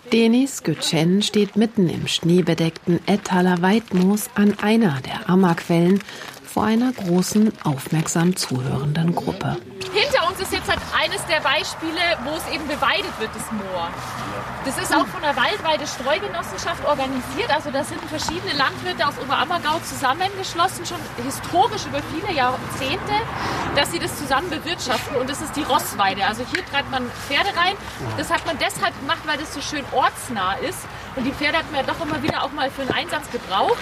Denis Götschen steht mitten im schneebedeckten Ettaler Weitmoos an einer der Ammerquellen vor einer großen, aufmerksam zuhörenden Gruppe. Hinter uns ist jetzt halt eines der Beispiele, wo es eben beweidet wird, das Moor. Das ist auch von der Waldweide-Streugenossenschaft organisiert. Also da sind verschiedene Landwirte aus Oberammergau zusammengeschlossen, schon historisch über viele Jahrzehnte, dass sie das zusammen bewirtschaften. Und das ist die Rossweide. Also hier treibt man Pferde rein. Das hat man deshalb gemacht, weil das so schön ortsnah ist. Und die Pferde hat man ja doch immer wieder auch mal für einen Einsatz gebraucht.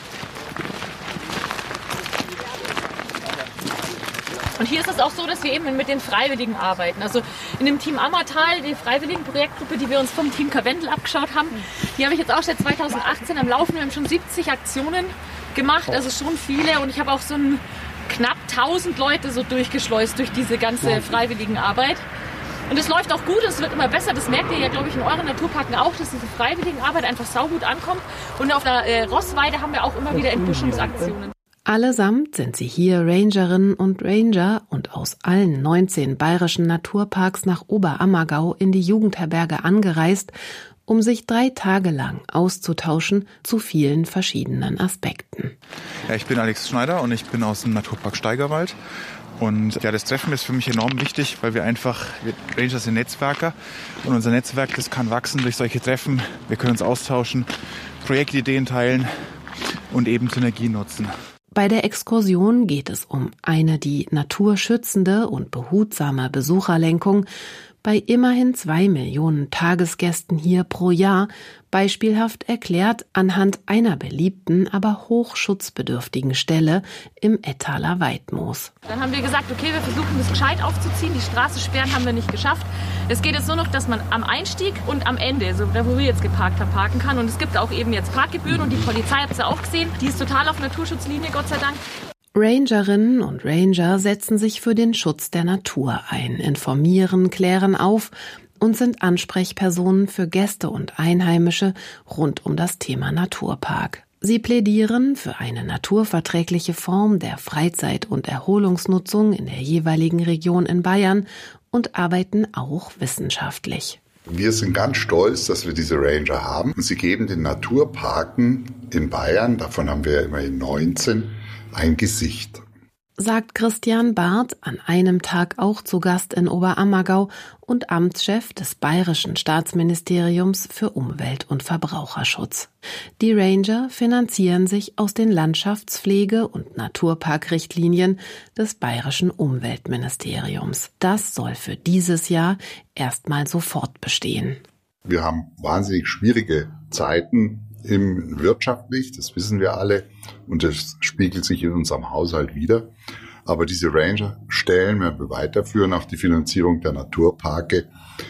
Und hier ist es auch so, dass wir eben mit den Freiwilligen arbeiten. Also in dem Team Ammertal, die Freiwilligen-Projektgruppe, die wir uns vom Team Karwendel abgeschaut haben, die habe ich jetzt auch seit 2018 am Laufen. Wir haben schon 70 Aktionen gemacht, also schon viele. Und ich habe auch so knapp 1000 Leute so durchgeschleust durch diese ganze Freiwilligenarbeit. Und es läuft auch gut, es wird immer besser. Das merkt ihr ja, glaube ich, in euren Naturparken auch, dass diese Freiwilligenarbeit einfach saugut ankommt. Und auf der Rossweide haben wir auch immer wieder Entbuschungsaktionen. Allesamt sind sie hier Rangerinnen und Ranger und aus allen 19 bayerischen Naturparks nach Oberammergau in die Jugendherberge angereist, um sich 3 Tage lang auszutauschen zu vielen verschiedenen Aspekten. Ja, ich bin Alex Schneider und ich bin aus dem Naturpark Steigerwald. Und ja, das Treffen ist für mich enorm wichtig, weil wir Ranger sind Netzwerker und unser Netzwerk, das kann wachsen durch solche Treffen. Wir können uns austauschen, Projektideen teilen und eben Synergien nutzen. Bei der Exkursion geht es um eine die Natur schützende und behutsame Besucherlenkung bei immerhin 2 Millionen Tagesgästen hier pro Jahr, beispielhaft erklärt anhand einer beliebten, aber hochschutzbedürftigen Stelle im Ettaler Weitmoos. Dann haben wir gesagt, okay, wir versuchen das gescheit aufzuziehen, die Straße sperren haben wir nicht geschafft. Es geht jetzt nur noch, dass man am Einstieg und am Ende, so da wo wir jetzt geparkt haben, parken kann. Und es gibt auch eben jetzt Parkgebühren und die Polizei hat es ja auch gesehen, die ist total auf Naturschutzlinie, Gott sei Dank. Rangerinnen und Ranger setzen sich für den Schutz der Natur ein, informieren, klären auf und sind Ansprechpersonen für Gäste und Einheimische rund um das Thema Naturpark. Sie plädieren für eine naturverträgliche Form der Freizeit- und Erholungsnutzung in der jeweiligen Region in Bayern und arbeiten auch wissenschaftlich. Wir sind ganz stolz, dass wir diese Ranger haben. Und sie geben den Naturparken in Bayern, davon haben wir ja immerhin 19, ein Gesicht. Sagt Christian Barth, an einem Tag auch zu Gast in Oberammergau und Amtschef des Bayerischen Staatsministeriums für Umwelt- und Verbraucherschutz. Die Ranger finanzieren sich aus den Landschaftspflege- und Naturparkrichtlinien des Bayerischen Umweltministeriums. Das soll für dieses Jahr erstmal sofort bestehen. Wir haben wahnsinnig schwierige Zeiten wirtschaftlich, das wissen wir alle, und das spiegelt sich in unserem Haushalt wider. Aber diese Ranger-Stellen werden wir weiterführen auf die Finanzierung der Naturparke,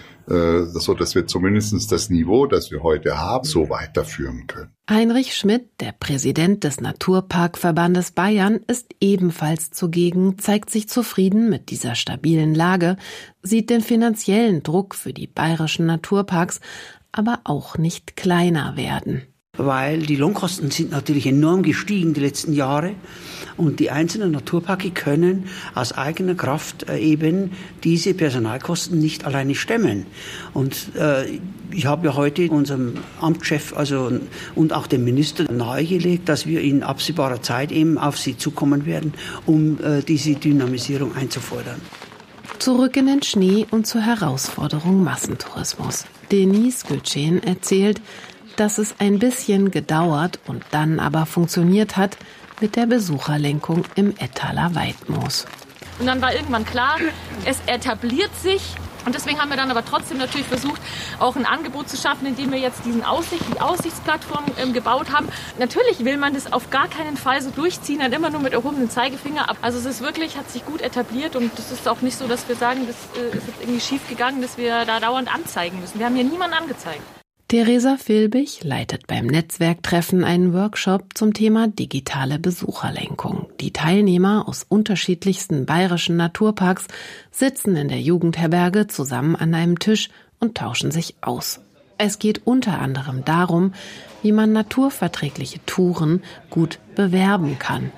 so dass wir zumindest das Niveau, das wir heute haben, so weiterführen können. Heinrich Schmidt, der Präsident des Naturparkverbandes Bayern, ist ebenfalls zugegen, zeigt sich zufrieden mit dieser stabilen Lage, sieht den finanziellen Druck für die bayerischen Naturparks aber auch nicht kleiner werden. Weil die Lohnkosten sind natürlich enorm gestiegen die letzten Jahre und die einzelnen Naturparke können aus eigener Kraft eben diese Personalkosten nicht alleine stemmen. Und ich habe ja heute unserem Amtschef und auch dem Minister nahegelegt, dass wir in absehbarer Zeit eben auf sie zukommen werden, um diese Dynamisierung einzufordern. Zurück in den Schnee und zur Herausforderung Massentourismus. Denis Götschen erzählt, dass es ein bisschen gedauert und dann aber funktioniert hat mit der Besucherlenkung im Ettaler Weitmoos. Und dann war irgendwann klar, es etabliert sich. Und deswegen haben wir dann aber trotzdem natürlich versucht, auch ein Angebot zu schaffen, indem wir jetzt die Aussichtsplattform gebaut haben. Natürlich will man das auf gar keinen Fall so durchziehen, dann immer nur mit erhobenem Zeigefinger. Also es ist wirklich, hat sich gut etabliert und es ist auch nicht so, dass wir sagen, das ist jetzt irgendwie schief gegangen, dass wir da dauernd anzeigen müssen. Wir haben hier niemanden angezeigt. Theresa Filbig leitet beim Netzwerktreffen einen Workshop zum Thema digitale Besucherlenkung. Die Teilnehmer aus unterschiedlichsten bayerischen Naturparks sitzen in der Jugendherberge zusammen an einem Tisch und tauschen sich aus. Es geht unter anderem darum, wie man naturverträgliche Touren gut bewerben kann.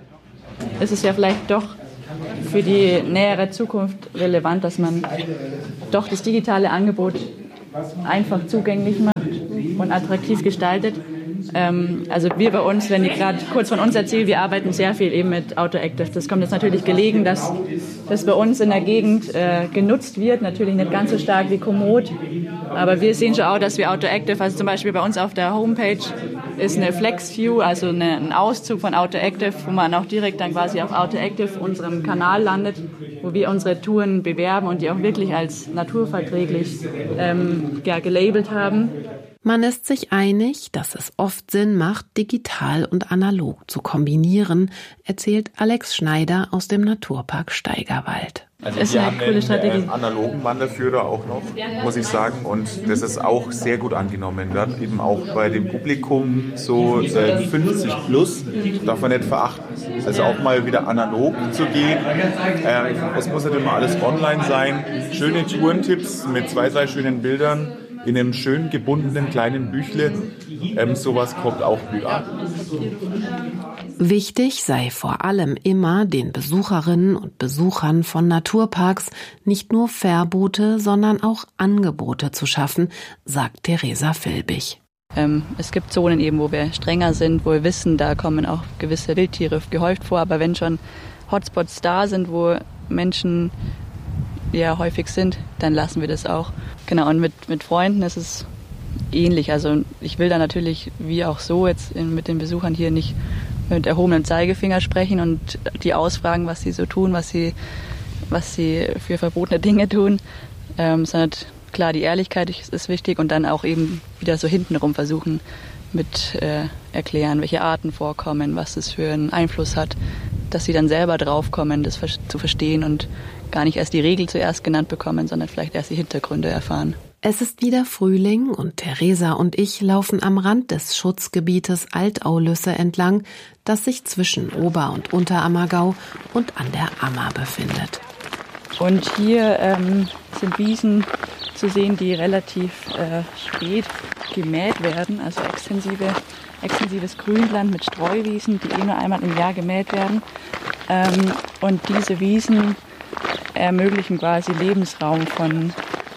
Es ist ja vielleicht doch für die nähere Zukunft relevant, dass man doch das digitale Angebot einfach zugänglich macht und attraktiv gestaltet. Also wir bei uns, wenn ich gerade kurz von uns erzähle, wir arbeiten sehr viel eben mit Autoactive. Das kommt jetzt natürlich gelegen, dass das bei uns in der Gegend genutzt wird. Natürlich nicht ganz so stark wie Komoot, aber wir sehen schon auch, dass wir Autoactive, also zum Beispiel bei uns auf der Homepage ist eine Flex-View, also ein Auszug von Autoactive, wo man auch direkt dann quasi auf Autoactive, unserem Kanal landet, wo wir unsere Touren bewerben und die auch wirklich als naturverträglich gelabelt haben. Man ist sich einig, dass es oft Sinn macht, digital und analog zu kombinieren, erzählt Alex Schneider aus dem Naturpark Steigerwald. Also ist wir eine haben coole Strategie. einen analogen Wanderführer auch noch, muss ich sagen. Und das ist auch sehr gut angenommen. Wird eben auch bei dem Publikum so 50 plus, darf man nicht verachten. Also auch mal wieder analog zu gehen. Es muss nicht immer alles online sein. Schöne Tourentipps mit 2, 3 schönen Bildern in einem schön gebundenen kleinen Büchle. Sowas kommt auch gut an. Wichtig sei vor allem immer, den Besucherinnen und Besuchern von Naturparks nicht nur Verbote, sondern auch Angebote zu schaffen, sagt Theresa Filbig. Es gibt Zonen eben, wo wir strenger sind, wo wir wissen, da kommen auch gewisse Wildtiere gehäuft vor. Aber wenn schon Hotspots da sind, wo Menschen ja häufig sind, dann lassen wir das auch. Genau, und mit Freunden ist es ähnlich. Also ich will da natürlich, wie auch so, jetzt mit den Besuchern hier nicht mit erhobenem Zeigefinger sprechen und die ausfragen, was sie so tun, was sie für verbotene Dinge tun, sondern klar, die Ehrlichkeit ist wichtig und dann auch eben wieder so hintenrum versuchen mit erklären, welche Arten vorkommen, was es für einen Einfluss hat, dass sie dann selber draufkommen, das zu verstehen und gar nicht erst die Regel zuerst genannt bekommen, sondern vielleicht erst die Hintergründe erfahren. Es ist wieder Frühling und Theresa und ich laufen am Rand des Schutzgebietes Altaulüsse entlang, das sich zwischen Ober- und Unterammergau und an der Ammer befindet. Und hier sind Wiesen zu sehen, die relativ spät gemäht werden, also extensives Grünland mit Streuwiesen, die nur einmal im Jahr gemäht werden. Und diese Wiesen ermöglichen quasi Lebensraum von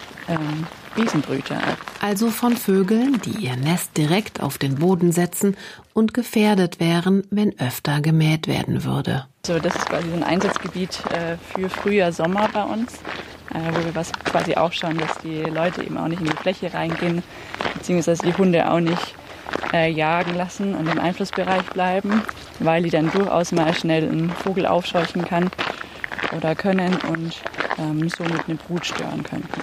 Wiesenbrütern. Also von Vögeln, die ihr Nest direkt auf den Boden setzen und gefährdet wären, wenn öfter gemäht werden würde. Also das ist quasi ein Einsatzgebiet für Frühjahr, Sommer bei uns, wo wir quasi auch schauen, dass die Leute eben auch nicht in die Fläche reingehen, beziehungsweise die Hunde auch nicht jagen lassen und im Einflussbereich bleiben, weil die dann durchaus mal schnell einen Vogel aufscheuchen kann oder können und somit eine Brut stören könnten.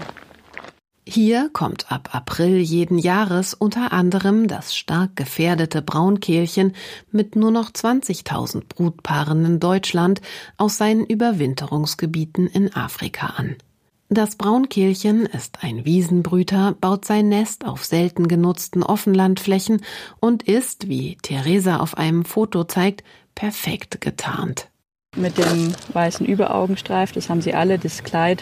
Hier kommt ab April jeden Jahres unter anderem das stark gefährdete Braunkehlchen mit nur noch 20.000 Brutpaaren in Deutschland aus seinen Überwinterungsgebieten in Afrika an. Das Braunkehlchen ist ein Wiesenbrüter, baut sein Nest auf selten genutzten Offenlandflächen und ist, wie Theresa auf einem Foto zeigt, perfekt getarnt. Mit dem weißen Überaugenstreif, das haben sie alle, das Kleid,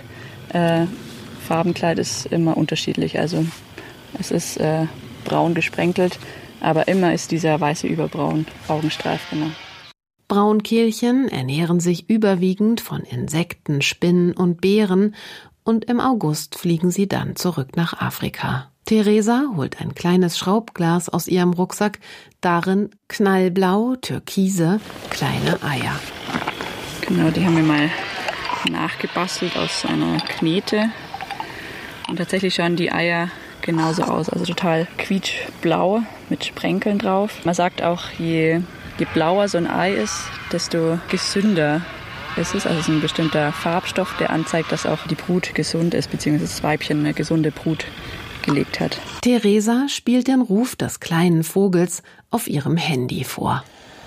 Farbenkleid ist immer unterschiedlich, also es ist braun gesprenkelt, aber immer ist dieser weiße Überaugenstreif, genau. Braunkehlchen ernähren sich überwiegend von Insekten, Spinnen und Beeren und im August fliegen sie dann zurück nach Afrika. Theresa holt ein kleines Schraubglas aus ihrem Rucksack, darin knallblau, türkise, kleine Eier. Genau, die haben wir mal nachgebastelt aus einer Knete. Und tatsächlich schauen die Eier genauso aus, also total quietschblau mit Sprenkeln drauf. Man sagt auch, je blauer so ein Ei ist, desto gesünder ist es. Also es ist ein bestimmter Farbstoff, der anzeigt, dass auch die Brut gesund ist, beziehungsweise das Weibchen eine gesunde Brut gelegt hat. Theresa spielt den Ruf des kleinen Vogels auf ihrem Handy vor.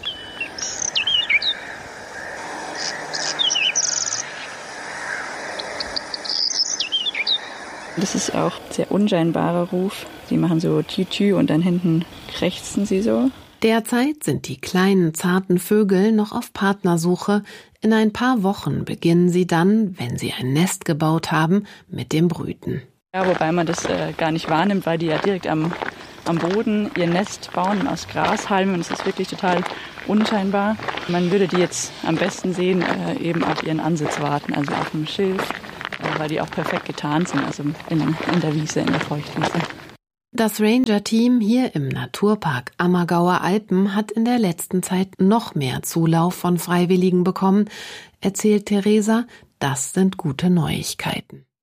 Das ist auch ein sehr unscheinbarer Ruf. Die machen so Tü-Tü und dann hinten krächzen sie so. Derzeit sind die kleinen, zarten Vögel noch auf Partnersuche. In ein paar Wochen beginnen sie dann, wenn sie ein Nest gebaut haben, mit dem Brüten. Ja, wobei man das gar nicht wahrnimmt, weil die ja direkt am Boden ihr Nest bauen aus Grashalmen. Und es ist wirklich total unscheinbar. Man würde die jetzt am besten sehen, eben auf ihren Ansitz warten, also auf dem Schilf. weil die auch perfekt getarnt sind, also in der Wiese, in der Feuchtwiese. Das Ranger-Team hier im Naturpark Ammergauer Alpen hat in der letzten Zeit noch mehr Zulauf von Freiwilligen bekommen, erzählt Theresa. Das sind gute Neuigkeiten.